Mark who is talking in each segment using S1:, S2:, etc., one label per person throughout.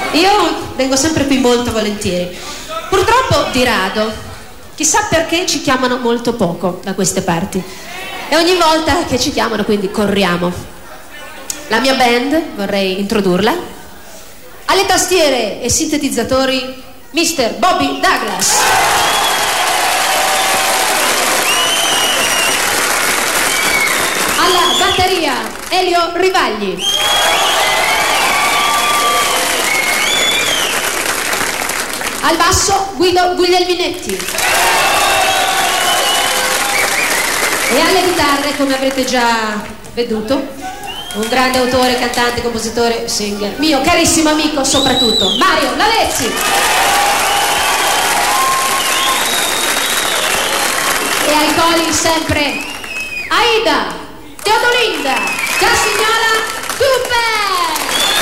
S1: Io vengo sempre qui molto volentieri. Purtroppo di rado. Chissà perché ci chiamano molto poco da queste parti. E ogni volta che ci chiamano, quindi corriamo. La mia band, vorrei introdurla. Alle tastiere e sintetizzatori, Mr. Bobby Douglas. Alla batteria, Elio Rivagli. Al basso, Guido Guglielminetti. E alle chitarre, come avrete già veduto, un grande autore, cantante, compositore, singer, mio carissimo amico soprattutto, Mario Lavezzi. E ai cori sempre Aida, Teodolinda, Cassignola, Cooper.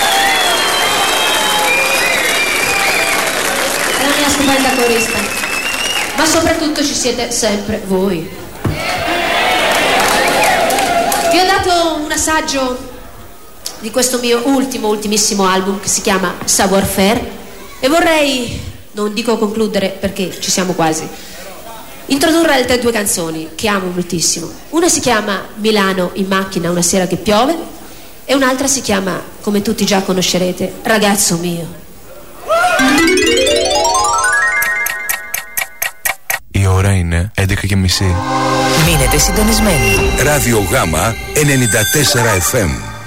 S1: La mia stupenda corista. Ma soprattutto ci siete sempre voi. Vi ho dato un assaggio di questo mio ultimissimo album che si chiama Savoir Faire e vorrei, non dico concludere perché ci siamo quasi, introdurre altre due canzoni che amo moltissimo. Una si chiama Milano in macchina una sera che piove e un'altra si chiama, come tutti già conoscerete, Ragazzo mio.
S2: Η ώρα είναι 11:30.
S3: Μείνετε συντονισμένοι.
S4: Ράδιο Γάμα 94 FM.